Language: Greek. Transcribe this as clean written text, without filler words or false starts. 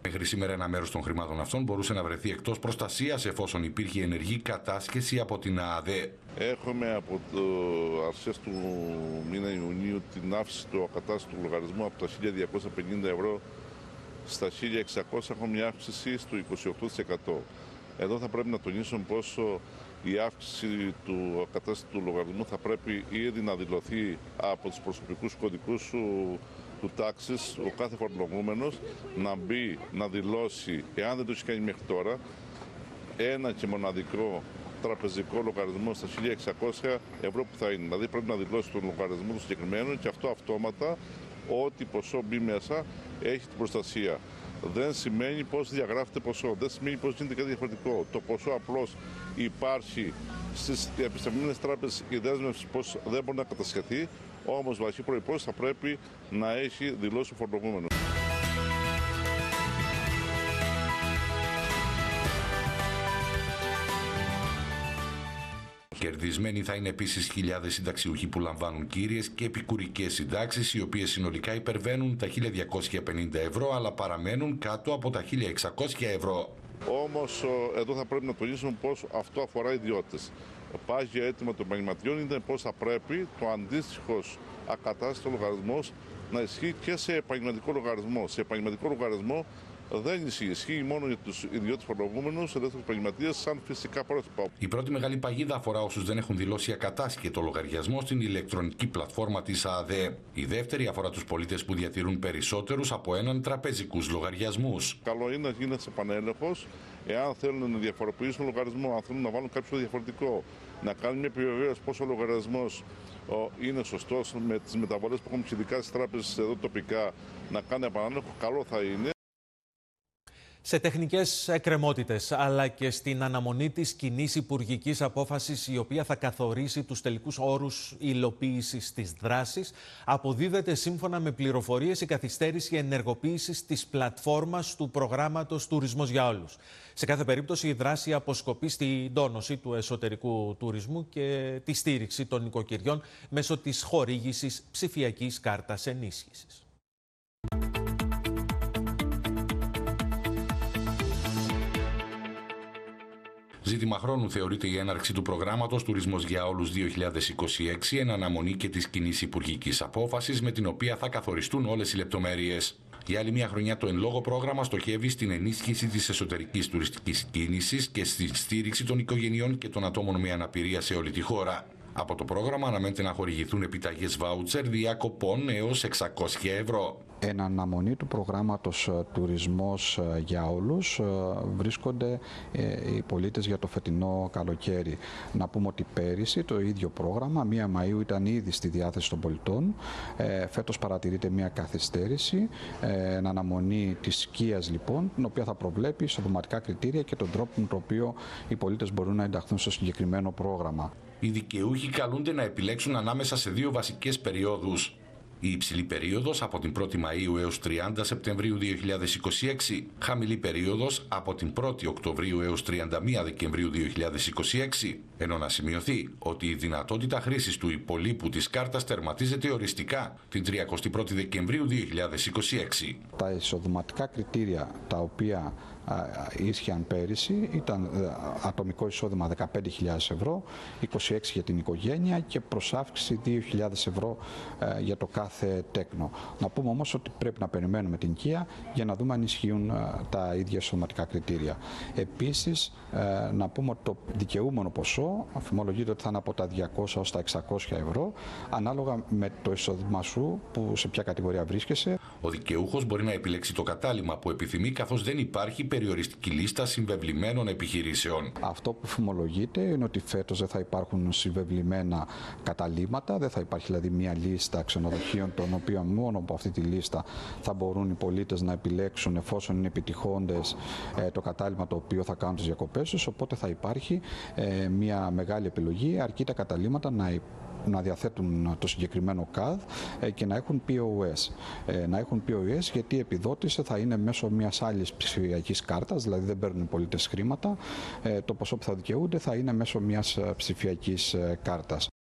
Μέχρι σήμερα ένα μέρος των χρημάτων αυτών μπορούσε να βρεθεί εκτός προστασίας εφόσον υπήρχε ενεργή κατάσχεση από την ΑΑΔΕ. Έχουμε από το αρχές του μήνα Ιουνίου την αύξηση του ακατάστατου λογαριασμού από τα 1.250 ευρώ στα 1.600, έχουμε μια αύξηση στο 28%. Εδώ θα πρέπει να τονίσουμε πόσο η αύξηση του ακατάστατου λογαριασμού θα πρέπει ήδη να δηλωθεί από τους προσωπικούς κωδικούς του τάξης, ο κάθε φορολογούμενος να μπει, να δηλώσει, εάν δεν το έχει κάνει μέχρι τώρα, ένα και μοναδικό τραπεζικό λογαριασμό στα 1.600 ευρώ που θα είναι. Δηλαδή πρέπει να δηλώσει τον λογαριασμό του συγκεκριμένου και αυτό αυτόματα, ό,τι ποσό μπει μέσα, έχει την προστασία. Δεν σημαίνει πως διαγράφεται ποσό, δεν σημαίνει πως γίνεται κάτι διαφορετικό. Το ποσό απλώς υπάρχει στις επισταμμένες τράπεζες, η δέσμευση πως δεν μπορεί να κατασχεθεί, όμως βασική προϋπόθεση θα πρέπει να έχει δηλώσει ο φορολογούμενος. Κερδισμένοι θα είναι επίσης χιλιάδες συνταξιούχοι που λαμβάνουν κύριες και επικουρικές συντάξεις, οι οποίες συνολικά υπερβαίνουν τα 1.250 ευρώ, αλλά παραμένουν κάτω από τα 1.600 ευρώ. Όμως εδώ θα πρέπει να τονίσουμε πως αυτό αφορά ιδιώτες. Πάγιο αίτημα των επαγγελματιών είναι πως θα πρέπει το αντίστοιχος ακατάστατος λογαριασμός να ισχύει και σε επαγγελματικό λογαριασμό. Σε επαγγελματικό λογαριασμό δεν ισχύει μόνο για τους ιδιώτες φορολογούμενους, ελεύθερους επαγγελματίες, σαν φυσικά πρόσωπα. Η πρώτη μεγάλη παγίδα αφορά όσους δεν έχουν δηλώσει ακατάσχετο λογαριασμό στην ηλεκτρονική πλατφόρμα της ΑΑΔΕ. Η δεύτερη αφορά τους πολίτες που διατηρούν περισσότερους από έναν τραπεζικούς λογαριασμούς. Καλό είναι να γίνεται επανέλεγχος, εάν θέλουν να διαφοροποιήσουν λογαριασμό, αν θέλουν να βάλουν κάποιο διαφορετικό, να κάνουν μια επιβεβαίωση πως ο λογαριασμός είναι σωστός με τις μεταβολές που έχουμε ειδικά στις τράπεζες εδώ τοπικά, να κάνει επανέλεγχο, καλό θα είναι. Σε τεχνικές εκκρεμότητες, αλλά και στην αναμονή της κοινής υπουργικής απόφασης, η οποία θα καθορίσει τους τελικούς όρους υλοποίησης της δράσης, αποδίδεται σύμφωνα με πληροφορίες η καθυστέρηση ενεργοποίησης της πλατφόρμας του προγράμματος Τουρισμός για Όλους. Σε κάθε περίπτωση, η δράση αποσκοπεί στην τόνωση του εσωτερικού τουρισμού και τη στήριξη των νοικοκυριών μέσω της χορήγησης ψηφιακής κάρτας ενίσχυσης. Ζήτημα χρόνου θεωρείται η έναρξη του προγράμματος Τουρισμός για Όλους 2026, εν αναμονή και της κοινής υπουργικής απόφασης με την οποία θα καθοριστούν όλες οι λεπτομέρειες. Για άλλη μια χρονιά το εν λόγω πρόγραμμα στοχεύει στην ενίσχυση της εσωτερικής τουριστικής κίνησης και στη στήριξη των οικογενειών και των ατόμων με αναπηρία σε όλη τη χώρα. Από το πρόγραμμα αναμένεται να χορηγηθούν επιταγές βάουτσερ διακοπών έως 600 ευρώ. Εν αναμονή του προγράμματος Τουρισμός για Όλους βρίσκονται οι πολίτες για το φετινό καλοκαίρι. Να πούμε ότι πέρυσι το ίδιο πρόγραμμα, 1 Μαΐου, ήταν ήδη στη διάθεση των πολιτών. Φέτος παρατηρείται μια καθυστέρηση, εν αναμονή της σκίας λοιπόν, την οποία θα προβλέπει εισοδηματικά κριτήρια και τον τρόπο με τον οποίο οι πολίτες μπορούν να ενταχθούν στο συγκεκριμένο πρόγραμμα. Οι δικαιούχοι καλούνται να επιλέξουν ανάμεσα σε 2 βασικές περιόδους. Η υψηλή περίοδος από την 1η Μαΐου έως 30 Σεπτεμβρίου 2026, χαμηλή περίοδος από την 1η Οκτωβρίου έως 31 Δεκεμβρίου 2026, ενώ να σημειωθεί ότι η δυνατότητα χρήσης του υπολείπου της κάρτας τερματίζεται οριστικά την 31η Δεκεμβρίου 2026. Τα εισοδηματικά κριτήρια τα οποία ίσχυαν πέρυσι ήταν ατομικό εισόδημα 15.000 ευρώ, 26 για την οικογένεια και προσάυξηση 2.000 ευρώ για το κάθε τέκνο. Να πούμε όμως ότι πρέπει να περιμένουμε την οικία για να δούμε αν ισχύουν τα ίδια εισοδηματικά κριτήρια. Επίσης, να πούμε ότι το δικαιούμενο ποσό αφημολογείται ότι θα είναι από τα 200 έως τα 600 ευρώ, ανάλογα με το εισόδημα σου που σε ποια κατηγορία βρίσκεσαι. Ο δικαιούχος μπορεί να επιλέξει το κατάλημα που επιθυμεί, καθώς δεν υπάρχει περιοριστική λίστα συμβεβλημένων επιχειρήσεων. Αυτό που φημολογείται είναι ότι φέτος δεν θα υπάρχουν συμβεβλημένα καταλύματα, δεν θα υπάρχει δηλαδή μια λίστα ξενοδοχείων, των οποίων μόνο από αυτή τη λίστα θα μπορούν οι πολίτες να επιλέξουν, εφόσον είναι επιτυχώντες, το κατάλημα το οποίο θα κάνουν τις διακοπές τους. Οπότε θα υπάρχει μια μεγάλη επιλογή, αρκεί τα καταλύματα να διαθέτουν το συγκεκριμένο ΚΑΔ και να έχουν POS. Να έχουν POS γιατί η επιδότηση θα είναι μέσω μιας άλλης ψηφιακής κάρτας, δηλαδή δεν παίρνουν οι πολίτες χρήματα. Το ποσό που θα δικαιούνται θα είναι μέσω μιας ψηφιακής κάρτας.